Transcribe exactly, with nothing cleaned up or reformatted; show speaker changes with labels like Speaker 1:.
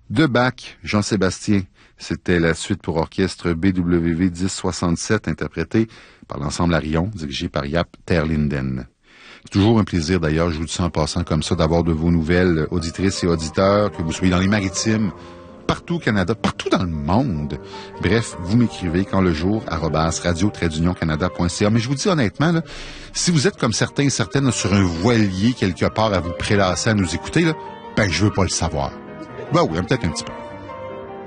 Speaker 1: De Bach, Jean-Sébastien. C'était la suite pour orchestre B W V dix soixante-sept, interprétée par l'ensemble Arion, dirigé par Jaap ter Linden. Toujours un plaisir, d'ailleurs, je vous dis ça en passant comme ça, d'avoir de vos nouvelles auditrices et auditeurs, que vous soyez dans les maritimes, partout au Canada, partout dans le monde. Bref, vous m'écrivez quand le jour, arobase radio tiret union canada point c a. Mais je vous dis honnêtement, là, si vous êtes comme certains et certaines là, sur un voilier quelque part à vous prélasser à nous écouter, là, ben je veux pas le savoir. Ben oui, peut-être un petit peu.